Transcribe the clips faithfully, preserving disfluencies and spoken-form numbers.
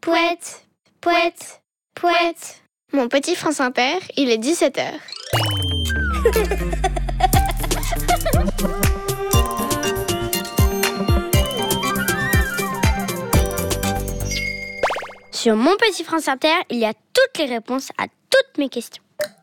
Pouette, pouette, pouette. Mon petit France Inter, il est dix-sept heures. Sur Mon Petit France Inter, il y a toutes les réponses à toutes mes questions.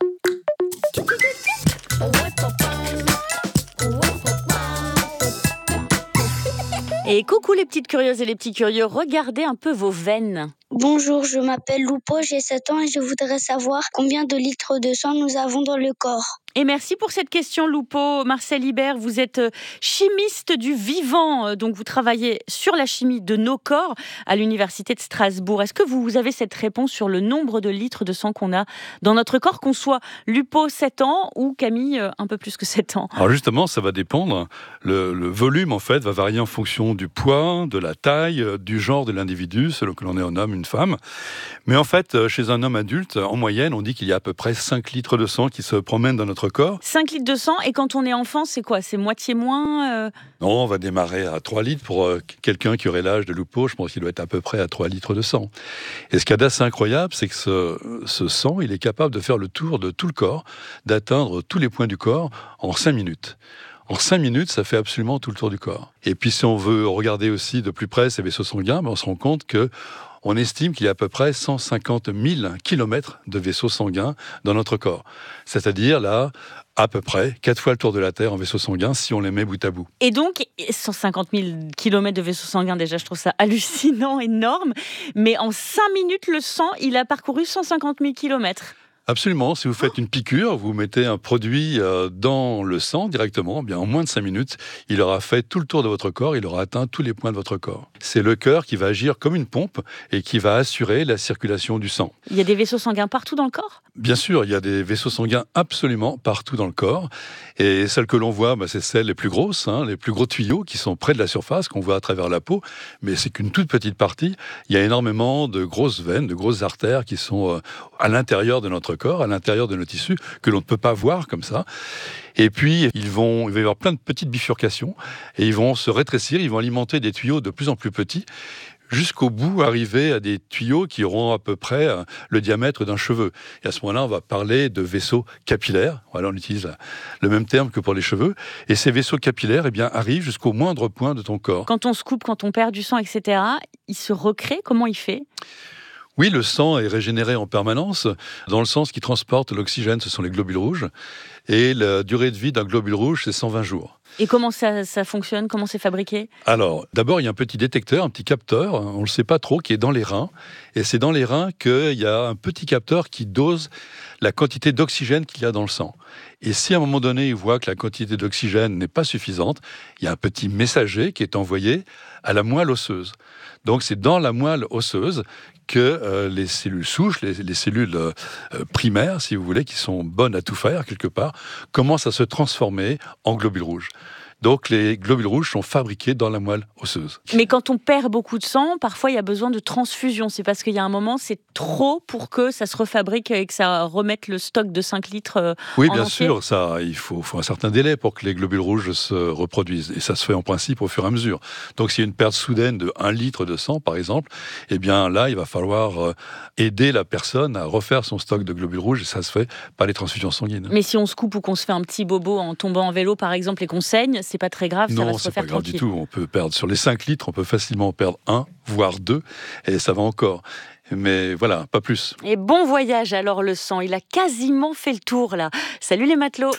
Et coucou les petites curieuses et les petits curieux, regardez un peu vos veines. Bonjour, je m'appelle Lupo, j'ai sept ans et je voudrais savoir combien de litres de sang nous avons dans le corps. Et merci pour cette question, Lupo. Marcel Ibert, vous êtes chimiste du vivant, donc vous travaillez sur la chimie de nos corps à l'université de Strasbourg. Est-ce que vous avez cette réponse sur le nombre de litres de sang qu'on a dans notre corps, qu'on soit Lupo sept ans ou Camille un peu plus que sept ans? Alors justement, ça va dépendre. Le, le volume, en fait, va varier en fonction du poids, de la taille, du genre de l'individu, selon que l'on est un homme, une femme. Mais en fait, chez un homme adulte, en moyenne, on dit qu'il y a à peu près cinq litres de sang qui se promènent dans notre corps. cinq litres de sang, et quand on est enfant, c'est quoi? C'est moitié moins euh... Non, on va démarrer à trois litres. Pour euh, quelqu'un qui aurait l'âge de Lupo, je pense qu'il doit être à peu près à trois litres de sang. Et ce qu'il y a d'assez incroyable, c'est que ce, ce sang, il est capable de faire le tour de tout le corps, d'atteindre tous les points du corps en cinq minutes. En cinq minutes, ça fait absolument tout le tour du corps. Et puis si on veut regarder aussi de plus près ces vaisseaux sanguins, ben on se rend compte que on estime qu'il y a à peu près cent cinquante mille kilomètres de vaisseaux sanguins dans notre corps. C'est-à-dire, là, à peu près quatre fois le tour de la Terre en vaisseaux sanguins, si on les met bout à bout. Et donc, cent cinquante mille kilomètres de vaisseaux sanguins, déjà, je trouve ça hallucinant, énorme. Mais en cinq minutes, le sang, il a parcouru cent cinquante mille kilomètres. Absolument. Si vous faites une piqûre, vous mettez un produit dans le sang directement, eh bien en moins de cinq minutes, il aura fait tout le tour de votre corps, il aura atteint tous les points de votre corps. C'est le cœur qui va agir comme une pompe et qui va assurer la circulation du sang. Il y a des vaisseaux sanguins partout dans le corps ? Bien sûr, il y a des vaisseaux sanguins absolument partout dans le corps. Et celles que l'on voit, bah, c'est celles les plus grosses, hein, les plus gros tuyaux qui sont près de la surface, qu'on voit à travers la peau. Mais c'est qu'une toute petite partie. Il y a énormément de grosses veines, de grosses artères qui sont euh, à l'intérieur de notre corps, à l'intérieur de nos tissus, que l'on ne peut pas voir comme ça. Et puis, ils vont, il va y avoir plein de petites bifurcations et ils vont se rétrécir, ils vont alimenter des tuyaux de plus en plus petits, jusqu'au bout, arriver à des tuyaux qui auront à peu près le diamètre d'un cheveu. Et à ce moment-là, on va parler de vaisseaux capillaires. Voilà, on utilise le même terme que pour les cheveux. Et ces vaisseaux capillaires, eh bien, arrivent jusqu'au moindre point de ton corps. Quand on se coupe, quand on perd du sang, et cetera, il se recrée. Comment il fait ? Oui, le sang est régénéré en permanence. Dans le sens qui transporte l'oxygène, ce sont les globules rouges. Et la durée de vie d'un globule rouge, c'est cent vingt jours. Et comment ça, ça fonctionne ? Comment c'est fabriqué ? Alors, d'abord, il y a un petit détecteur, un petit capteur, on ne le sait pas trop, qui est dans les reins. Et c'est dans les reins qu'il y a un petit capteur qui dose la quantité d'oxygène qu'il y a dans le sang. Et si à un moment donné, il voit que la quantité d'oxygène n'est pas suffisante, il y a un petit messager qui est envoyé à la moelle osseuse. Donc c'est dans la moelle osseuse que euh, les cellules souches, les, les cellules euh, primaires, si vous voulez, qui sont bonnes à tout faire quelque part, commencent à se transformer en globules rouges. Donc les globules rouges sont fabriqués dans la moelle osseuse. Mais quand on perd beaucoup de sang, parfois il y a besoin de transfusion. C'est parce qu'il y a un moment, c'est trop pour que ça se refabrique et que ça remette le stock de cinq litres Oui, en bien entier. sûr, ça, il faut, faut un certain délai pour que les globules rouges se reproduisent. Et ça se fait en principe au fur et à mesure. Donc s'il y a une perte soudaine de un litre de sang, par exemple, eh bien là, il va falloir aider la personne à refaire son stock de globules rouges. Et ça se fait par les transfusions sanguines. Mais si on se coupe ou qu'on se fait un petit bobo en tombant en vélo, par exemple, et qu'on saigne, c'est pas très grave, ça non, va se refaire tranquille. Non, c'est pas grave tranquille. du tout. On peut perdre, sur les cinq litres, on peut facilement perdre un, voire deux, et ça va encore. Mais voilà, pas plus. Et bon voyage alors le sang, il a quasiment fait le tour là. Salut les matelots.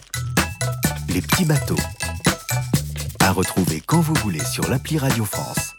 Les petits bateaux. À retrouver quand vous voulez sur l'appli Radio France.